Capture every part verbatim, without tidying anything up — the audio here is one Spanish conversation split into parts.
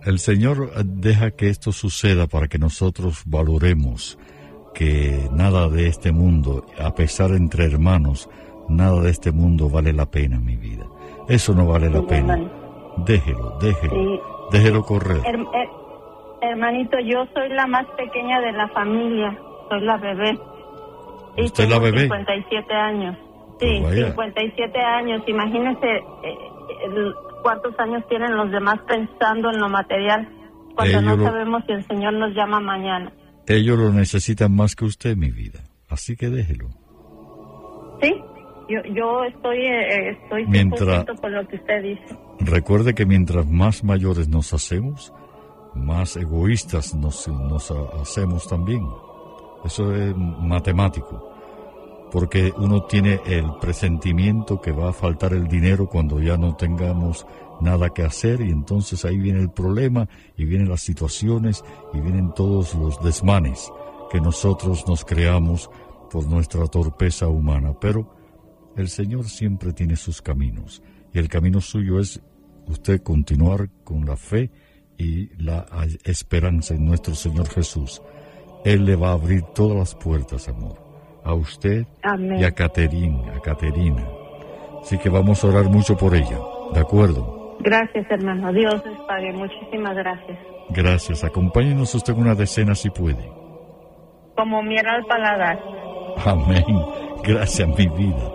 El Señor deja que esto suceda para que nosotros valoremos que nada de este mundo, a pesar de entre hermanos, nada de este mundo vale la pena, mi vida. Eso no vale la sí, pena. Hermano. Déjelo, déjelo, sí. déjelo correr. Her her hermanito, yo soy la más pequeña de la familia, soy la bebé. Y ¿Usted es la bebé? cincuenta y siete años. Sí, Pues cincuenta y siete años. Imagínese eh, el, cuántos años tienen los demás pensando en lo material, cuando Ellos no lo... sabemos si el Señor nos llama mañana. Ellos lo necesitan más que usted, mi vida. Así que déjelo. Sí, yo, yo estoy, eh, estoy mientras, con lo que usted dice. Recuerde que mientras más mayores nos hacemos, más egoístas nos, nos hacemos también. Eso es matemático. Porque uno tiene el presentimiento que va a faltar el dinero cuando ya no tengamos nada que hacer, y entonces ahí viene el problema y vienen las situaciones y vienen todos los desmanes que nosotros nos creamos por nuestra torpeza humana. Pero el Señor siempre tiene sus caminos, y el camino suyo es usted continuar con la fe y la esperanza en nuestro Señor Jesús. Él le va a abrir todas las puertas, amor, a usted. Amén. Y a Caterina, a Caterina. Así que vamos a orar mucho por ella, ¿de acuerdo? Gracias, hermano. Dios les pague. Muchísimas gracias. Gracias. Acompáñenos usted en una decena si puede. Como miel al paladar. Amén. Gracias, mi vida.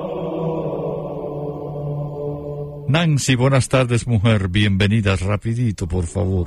Nancy, buenas tardes, mujer. Bienvenidas, rapidito, por favor.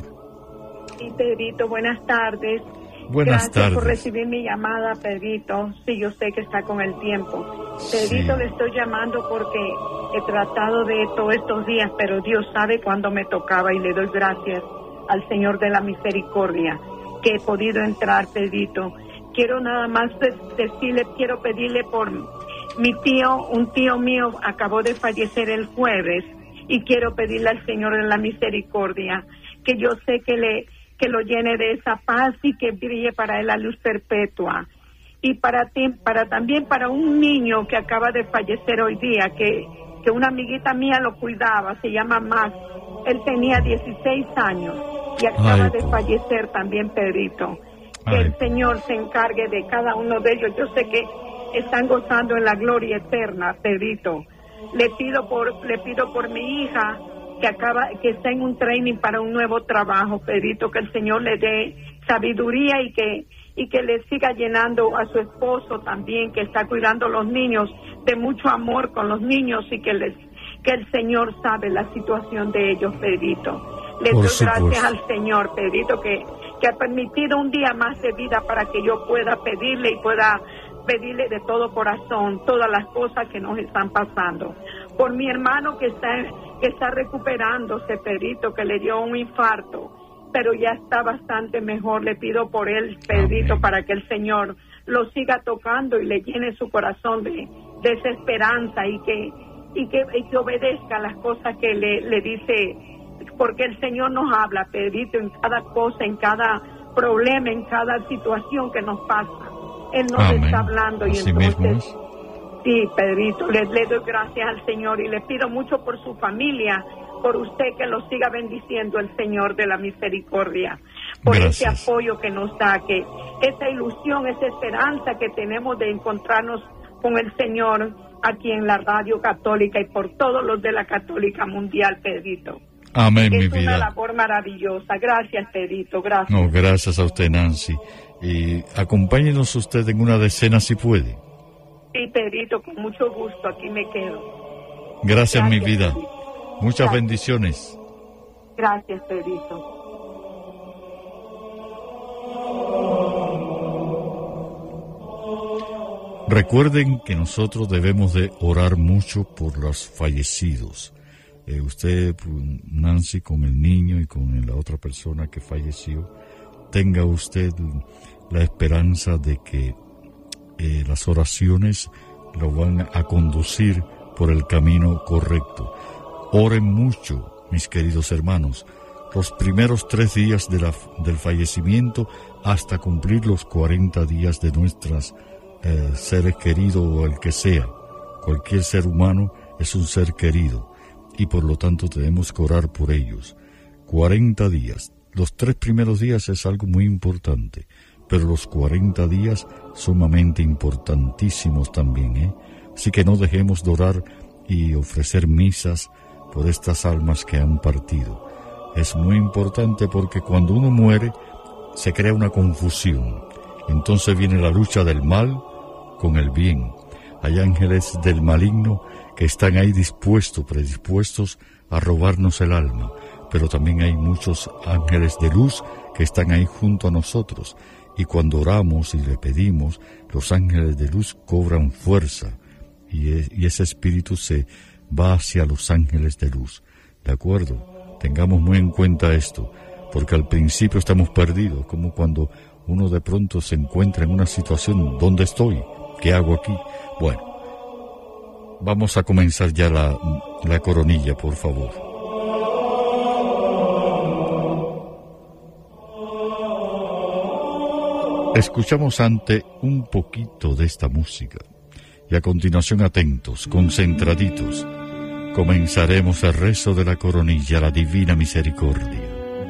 Sí, Pedrito, buenas tardes. Buenas Gracias tardes. por recibir mi llamada, Pedrito. Sí, yo sé que está con el tiempo. Pedrito, sí. Le estoy llamando porque he tratado de todos estos días, pero Dios sabe cuándo me tocaba, y le doy gracias al Señor de la Misericordia que he podido entrar, Pedrito. Quiero nada más decirle, quiero pedirle por mi tío, un tío mío acabó de fallecer el jueves, y quiero pedirle al Señor de la Misericordia que yo sé que le que lo llene de esa paz y que brille para él la luz perpetua. Y para ti, para también para un niño que acaba de fallecer hoy día, que, que una amiguita mía lo cuidaba, se llama Max. Él tenía dieciséis años y acaba Ay, de fallecer también, Pedrito. Que Ay. el Señor se encargue de cada uno de ellos. Yo sé que están gozando en la gloria eterna, Pedrito. Le pido por, le pido por mi hija, que acaba, que está en un training para un nuevo trabajo, Pedrito, que el Señor le dé sabiduría y que y que le siga llenando a su esposo también, que está cuidando a los niños, de mucho amor con los niños, y que les que el Señor sabe la situación de ellos, Pedrito. Le doy gracias al Señor, Pedrito, que, que ha permitido un día más de vida para que yo pueda pedirle y pueda pedirle de todo corazón todas las cosas que nos están pasando. Por mi hermano que está que está recuperándose, Pedrito, que le dio un infarto, pero ya está bastante mejor. Le pido por él, Pedrito, Amén. Para que el Señor lo siga tocando y le llene su corazón de, de esa esperanza, y que y que, y que obedezca las cosas que le, le dice, porque el Señor nos habla, Pedrito, en cada cosa, en cada problema, en cada situación que nos pasa. Él nos Amén. Está hablando. Así y entonces mismo es. Sí, Pedrito, le, le doy gracias al Señor y le pido mucho por su familia, por usted, que lo siga bendiciendo el Señor de la Misericordia, por gracias. Ese apoyo que nos da, que esa ilusión, esa esperanza que tenemos de encontrarnos con el Señor aquí en la Radio Católica y por todos los de la Católica Mundial, Pedrito. Amén, es mi vida. Es una labor maravillosa. Gracias, Pedrito, gracias. No, gracias a usted, Nancy. Y acompáñenos usted en una decena si puede. Sí, Pedrito, con mucho gusto, aquí me quedo. Gracias, Gracias mi vida. Pedrito. Muchas Gracias. bendiciones. Gracias, Pedrito. Recuerden que nosotros debemos de orar mucho por los fallecidos. Eh, usted, Nancy, con el niño y con la otra persona que falleció, tenga usted la esperanza de que Eh, las oraciones lo van a conducir por el camino correcto. Oren mucho, mis queridos hermanos, los primeros tres días de la, del fallecimiento hasta cumplir los cuarenta días de nuestras eh, seres queridos, o el que sea. Cualquier ser humano es un ser querido, y por lo tanto tenemos que orar por ellos. cuarenta días. Los tres primeros días es algo muy importante, pero los cuarenta días sumamente importantísimos también, ¿eh? Así que no dejemos de orar y ofrecer misas por estas almas que han partido. Es muy importante porque cuando uno muere se crea una confusión. Entonces viene la lucha del mal con el bien. Hay ángeles del maligno que están ahí dispuestos, predispuestos a robarnos el alma, pero también hay muchos ángeles de luz que están ahí junto a nosotros, y cuando oramos y le pedimos, los ángeles de luz cobran fuerza, y, es, y ese espíritu se va hacia los ángeles de luz. ¿De acuerdo? Tengamos muy en cuenta esto, porque al principio estamos perdidos, como cuando uno de pronto se encuentra en una situación, ¿dónde estoy? ¿Qué hago aquí? Bueno, vamos a comenzar ya la, la coronilla, por favor. Escuchamos antes un poquito de esta música y a continuación, atentos, concentraditos, comenzaremos el rezo de la coronilla, la divina misericordia.